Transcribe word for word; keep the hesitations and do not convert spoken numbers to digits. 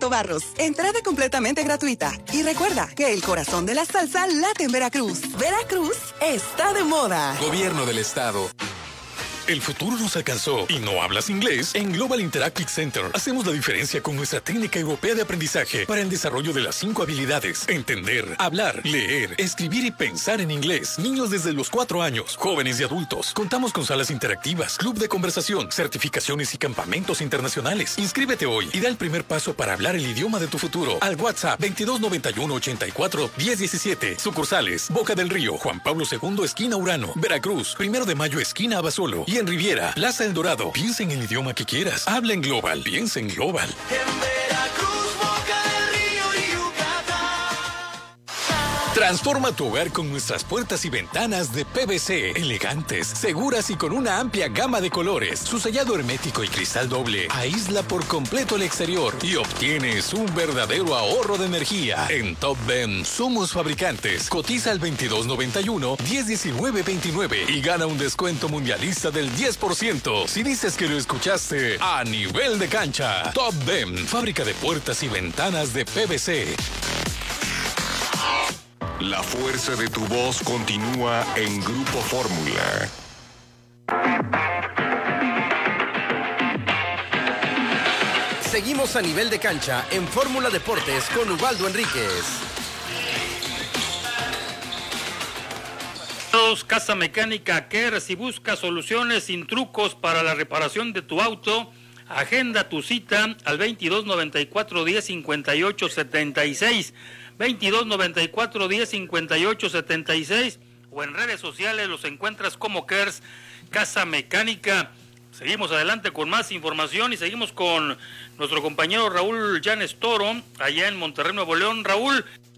Alberto Barros. Entrada completamente gratuita. Y recuerda que el corazón de la salsa late en Veracruz. Veracruz está de moda. Gobierno del Estado. El futuro nos alcanzó y no hablas inglés. En Global Interactive Center hacemos la diferencia con nuestra técnica europea de aprendizaje para el desarrollo de las cinco habilidades: entender, hablar, leer, escribir y pensar en inglés. Niños desde los cuatro años, jóvenes y adultos. Contamos con salas interactivas, club de conversación, certificaciones y campamentos internacionales. Inscríbete hoy y da el primer paso para hablar el idioma de tu futuro al WhatsApp veintidós noventa y uno ochenta y cuatro diez diecisiete. Sucursales: Boca del Río, Juan Pablo segundo, esquina Urano; Veracruz, Primero de Mayo, esquina Abasolo; y en Riviera, Plaza El Dorado. Piensa en el idioma que quieras. Habla en Global. Piensa en Global. En Veracruz, Boca del Río y Yucatán. Transforma tu hogar con nuestras puertas y ventanas de P V C. Elegantes, seguras y con una amplia gama de colores. Su sellado hermético y cristal doble aísla por completo el exterior y obtienes un verdadero ahorro de energía. En Top Ben somos fabricantes. Cotiza al veintidós noventa y uno diez diecinueve veintinueve y gana un descuento mundialista del diez por ciento si dices que lo escuchaste a Nivel de Cancha. Top Ben, fábrica de puertas y ventanas de P V C. La fuerza de tu voz continúa en Grupo Fórmula. Seguimos a Nivel de Cancha en Fórmula Deportes con Ubaldo Enríquez. Casa Mecánica Kerr, si buscas soluciones sin trucos para la reparación de tu auto, agenda tu cita al veintidós noventa y cuatro diez cincuenta y ocho setenta y seis, veintidós noventa y cuatro diez cincuenta y ocho setenta y seis, o en redes sociales los encuentras como Kerr Casa Mecánica. Seguimos adelante con más información y seguimos con nuestro compañero Raúl Llanes Toro allá en Monterrey, Nuevo León. Raúl,